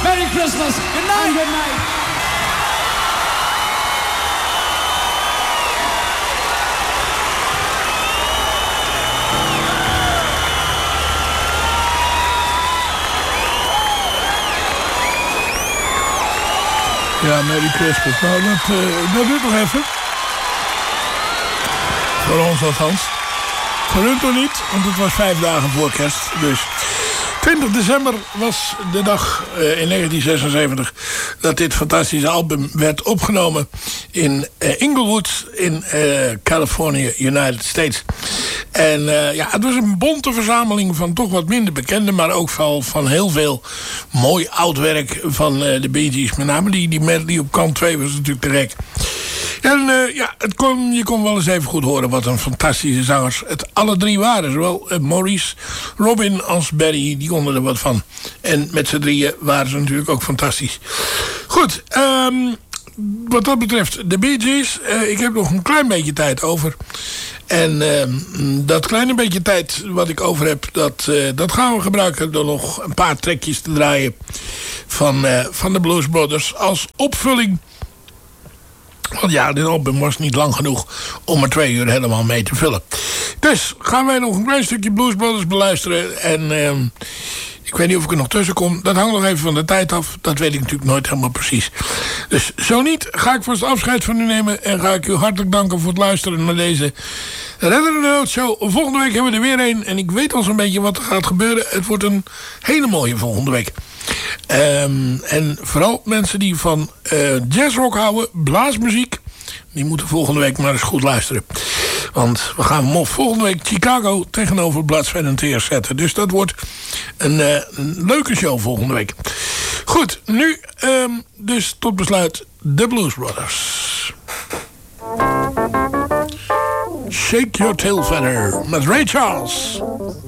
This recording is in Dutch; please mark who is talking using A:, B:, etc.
A: Merry Christmas.
B: Good night.
A: And good night.
C: Ja, Merry Christmas. Nou, dat duurt nog even. Voor ons althans. Voor hun toch niet, want het was 5 dagen voor kerst. Dus 20 december was de dag in 1976 dat dit fantastische album werd opgenomen in Inglewood in Californië, United States. En ja, het was een bonte verzameling van toch wat minder bekende, maar ook van heel veel mooi oud werk van de Bee Gees. Met name die medley op kant 2 was natuurlijk te gek. En ja, je kon wel eens even goed horen wat een fantastische zangers het alle drie waren. Zowel Maurice, Robin als Barry, die konden er wat van. En met z'n drieën waren ze natuurlijk ook fantastisch. Goed, wat dat betreft de Bee Gees. Ik heb nog een klein beetje tijd over. En dat kleine beetje tijd wat ik over heb, dat gaan we gebruiken door nog een paar trekjes te draaien van de Blues Brothers als opvulling. Want ja, dit album was niet lang genoeg om er 2 uur helemaal mee te vullen. Dus gaan wij nog een klein stukje Blues Brothers beluisteren. En ik weet niet of ik er nog tussen kom. Dat hangt nog even van de tijd af. Dat weet ik natuurlijk nooit helemaal precies. Dus zo niet, ga ik vast afscheid van u nemen. En ga ik u hartelijk danken voor het luisteren naar deze Redder Note Show. Volgende week hebben we er weer een. En ik weet al zo'n beetje wat er gaat gebeuren. Het wordt een hele mooie volgende week. En vooral mensen die van jazzrock houden, blaasmuziek, die moeten volgende week maar eens goed luisteren. Want we gaan volgende week Chicago tegenover Blood, Sweat and Tears zetten. Dus dat wordt een leuke show volgende week. Goed, nu dus tot besluit de Blues Brothers. Shake Your Tail Feather met Ray Charles.